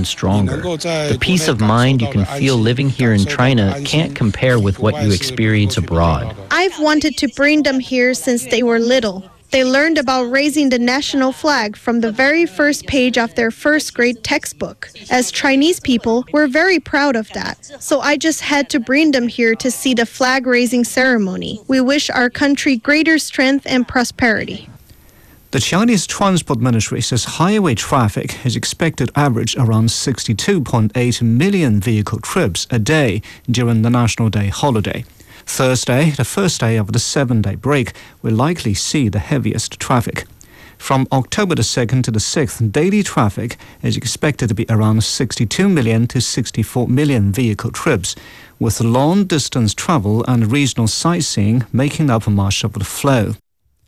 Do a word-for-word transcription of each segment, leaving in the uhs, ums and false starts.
stronger. The peace of mind you can feel living here in China can't compare with what you experience abroad. I've wanted to bring them here since they were little. They learned about raising the national flag from the very first page of their first grade textbook. As Chinese people, we're very proud of that. So I just had to bring them here to see the flag-raising ceremony. We wish our country greater strength and prosperity. The Chinese Transport Ministry says highway traffic is expected to average around sixty-two point eight million vehicle trips a day during the National Day holiday. Thursday, the first day of the seven-day break, will likely see the heaviest traffic. From October the second to the sixth, daily traffic is expected to be around sixty-two million to sixty-four million vehicle trips, with long-distance travel and regional sightseeing making up much of the flow.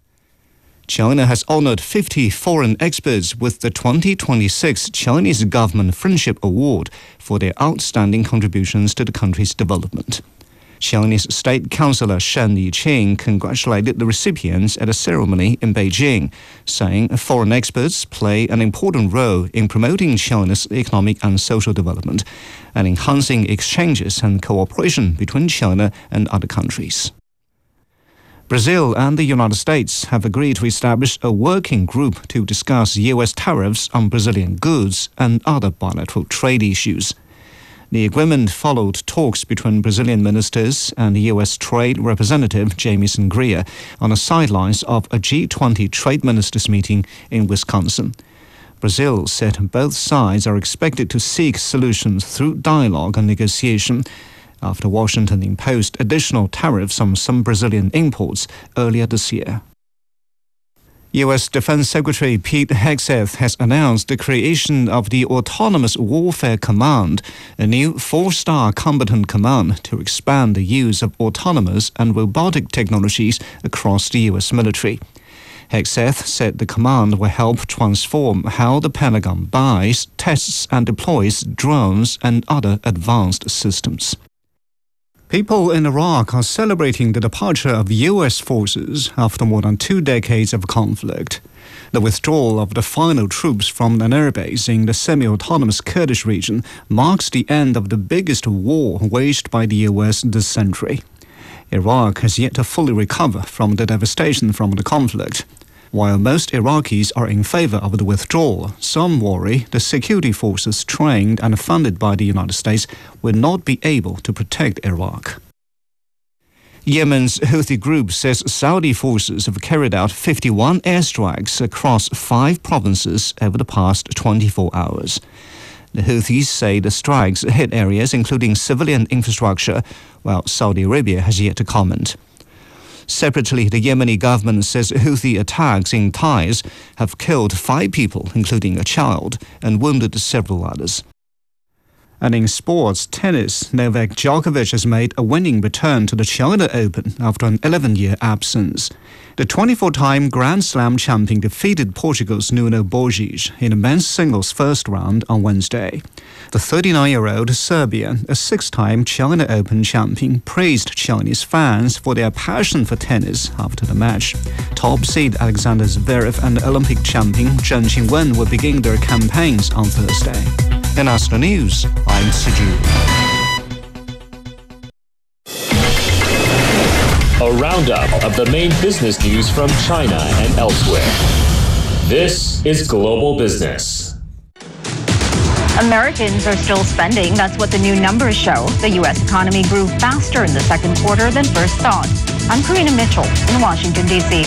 China has honored fifty foreign experts with the twenty twenty-six Chinese Government Friendship Award for their outstanding contributions to the country's development. Chinese State Councillor Shan Yiqing congratulated the recipients at a ceremony in Beijing, saying foreign experts play an important role in promoting China's economic and social development and enhancing exchanges and cooperation between China and other countries. Brazil and the United States have agreed to establish a working group to discuss U S tariffs on Brazilian goods and other bilateral trade issues. The agreement followed talks between Brazilian ministers and U S Trade Representative Jamieson Greer on the sidelines of a G twenty trade ministers meeting in Wisconsin. Brazil said both sides are expected to seek solutions through dialogue and negotiation after Washington imposed additional tariffs on some Brazilian imports earlier this year. U S Defense Secretary Pete Hegseth has announced the creation of the Autonomous Warfare Command, a new four-star combatant command to expand the use of autonomous and robotic technologies across the U S military. Hegseth said the command will help transform how the Pentagon buys, tests and deploys drones and other advanced systems. People in Iraq are celebrating the departure of U S forces after more than two decades of conflict. The withdrawal of the final troops from an airbase in the semi-autonomous Kurdish region marks the end of the biggest war waged by the U S this century. Iraq has yet to fully recover from the devastation from the conflict. While most Iraqis are in favor of the withdrawal, some worry the security forces trained and funded by the United States will not be able to protect Iraq. Yemen's Houthi group says Saudi forces have carried out fifty-one airstrikes across five provinces over the past twenty-four hours. The Houthis say the strikes hit areas including civilian infrastructure, while Saudi Arabia has yet to comment. Separately, the Yemeni government says Houthi attacks in Taiz have killed five people, including a child, and wounded several others. And in sports, tennis, Novak Djokovic has made a winning return to the China Open after an eleven-year absence. The twenty-four-time Grand Slam champion defeated Portugal's Nuno Borges in the men's singles first round on Wednesday. The thirty-nine-year-old Serbian, a six-time China Open champion, praised Chinese fans for their passion for tennis after the match. Top seed Alexander Zverev and Olympic champion Zheng Qinwen will begin their campaigns on Thursday. In Astro News, I'm Siju. A roundup of the main business news from China and elsewhere. This is Global Business. Americans are still spending. That's what the new numbers show. The U S economy grew faster in the second quarter than first thought. I'm Karina Mitchell in Washington, D C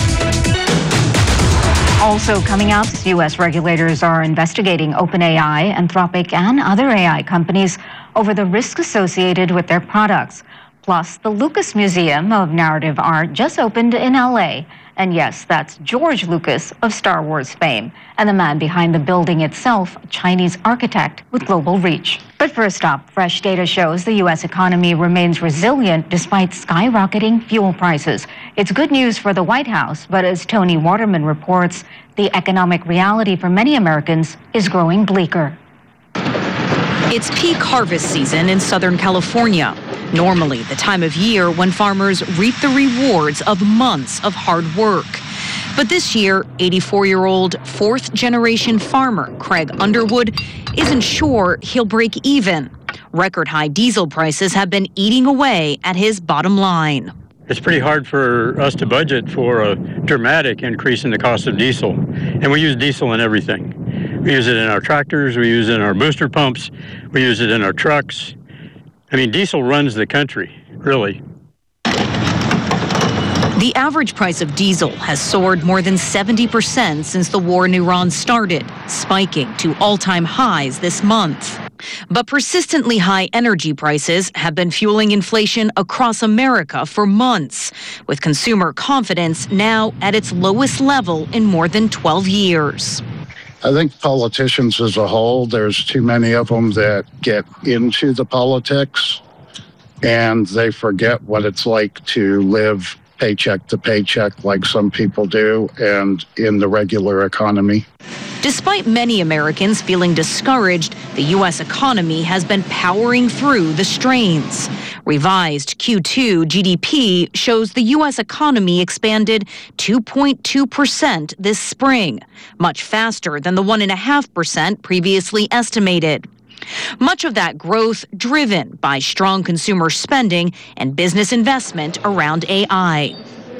Also coming up, U S regulators are investigating OpenAI, Anthropic, and other A I companies over the risk associated with their products. Plus, the Lucas Museum of Narrative Art just opened in L A. And yes, that's George Lucas of Star Wars fame, and the man behind the building itself, a Chinese architect with global reach. But first up, fresh data shows the U S economy remains resilient despite skyrocketing fuel prices. It's good news for the White House, but as Tony Waterman reports, the economic reality for many Americans is growing bleaker. It's peak harvest season in Southern California. Normally the time of year when farmers reap the rewards of months of hard work. But this year, eighty-four-year-old fourth-generation farmer Craig Underwood isn't sure he'll break even. Record high diesel prices have been eating away at his bottom line. It's pretty hard for us to budget for a dramatic increase in the cost of diesel. And we use diesel in everything. We use it in our tractors, we use it in our booster pumps, we use it in our trucks. I mean, diesel runs the country, really. The average price of diesel has soared more than seventy percent since the war in Iran started, spiking to all-time highs this month. But persistently high energy prices have been fueling inflation across America for months, with consumer confidence now at its lowest level in more than twelve years. I think politicians as a whole, there's too many of them that get into the politics and they forget what it's like to live paycheck to paycheck like some people do and in the regular economy. Despite many Americans feeling discouraged, the U S economy has been powering through the strains. Revised Q two G D P shows the U S economy expanded two point two percent this spring, much faster than the one point five percent previously estimated. Much of that growth driven by strong consumer spending and business investment around A I.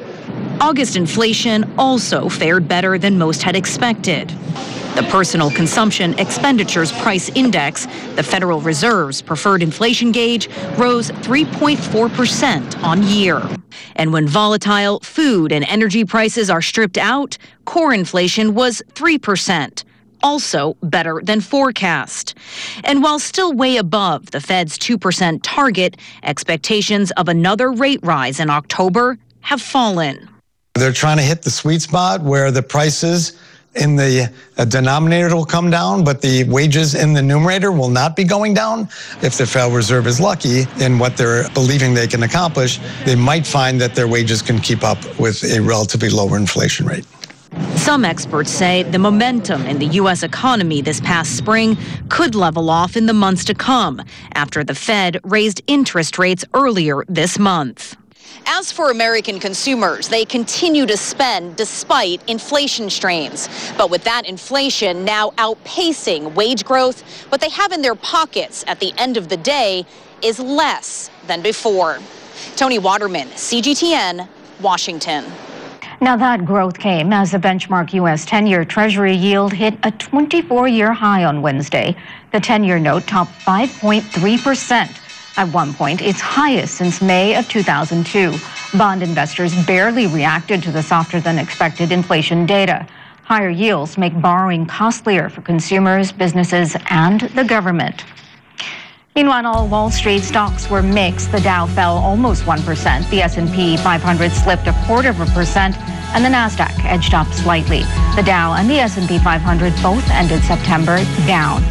August inflation also fared better than most had expected. The Personal Consumption Expenditures Price Index, the Federal Reserve's preferred inflation gauge, rose three point four percent on year. And when volatile food and energy prices are stripped out, core inflation was three percent. Also better than forecast. And while still way above the Fed's two percent target, expectations of another rate rise in October have fallen. They're trying to hit the sweet spot where the prices in the uh, denominator will come down, but the wages in the numerator will not be going down. If the Federal Reserve is lucky in what they're believing they can accomplish, they might find that their wages can keep up with a relatively lower inflation rate. Some experts say the momentum in the U S economy this past spring could level off in the months to come after the Fed raised interest rates earlier this month. As for American consumers, they continue to spend despite inflation strains. But with that inflation now outpacing wage growth, what they have in their pockets at the end of the day is less than before. Tony Waterman, C G T N, Washington. Now that growth came as the benchmark U S ten-year Treasury yield hit a twenty-four-year high on Wednesday. The ten-year note topped five point three percent. At one point, its highest since May of two thousand two. Bond investors barely reacted to the softer-than-expected inflation data. Higher yields make borrowing costlier for consumers, businesses, and the government. Meanwhile, all Wall Street stocks were mixed. The Dow fell almost one percent. The S and P five hundred slipped a quarter of a percent, and the Nasdaq edged up slightly. The Dow and the S and P five hundred both ended September down.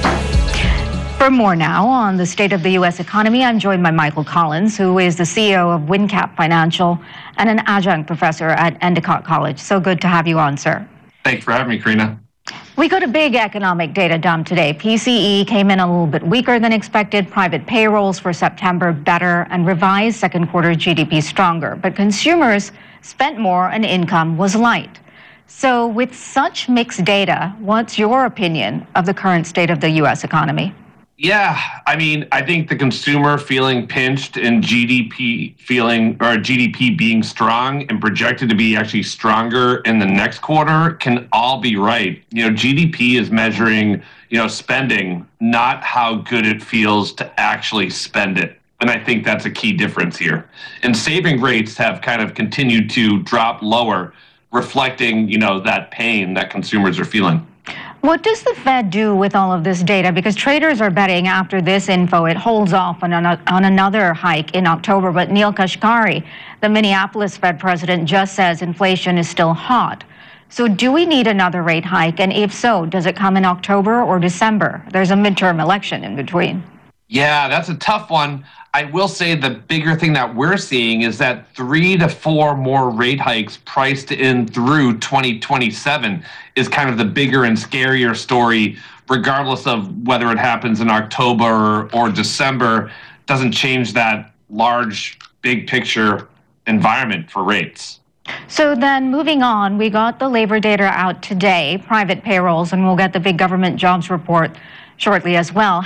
For more now on the state of the U S economy, I'm joined by Michael Collins, who is the C E O of WinCap Financial and an adjunct professor at Endicott College. So good to have you on, sir. Thanks for having me, Karina. We got a big economic data dump today. P C E came in a little bit weaker than expected. Private payrolls for September better, and revised second quarter G D P stronger. But consumers spent more and income was light. So with such mixed data, what's your opinion of the current state of the U S economy? Yeah, I mean, I think the consumer feeling pinched and G D P feeling, or G D P being strong and projected to be actually stronger in the next quarter can all be right. You know, G D P is measuring, you know, spending, not how good it feels to actually spend it. And I think that's a key difference here. And saving rates have kind of continued to drop lower, reflecting, you know, that pain that consumers are feeling. What does the Fed do with all of this data? Because traders are betting after this info, it holds off on, an, on another hike in October. But Neel Kashkari, the Minneapolis Fed president, just says inflation is still hot. So do we need another rate hike? And if so, does it come in October or December? There's a midterm election in between. Yeah, that's a tough one. I will say the bigger thing that we're seeing is that three to four more rate hikes priced in through twenty twenty-seven is kind of the bigger and scarier story, regardless of whether it happens in October or December. Doesn't change that large, big picture environment for rates. So then moving on, we got the labor data out today, private payrolls, and we'll get the big government jobs report shortly as well.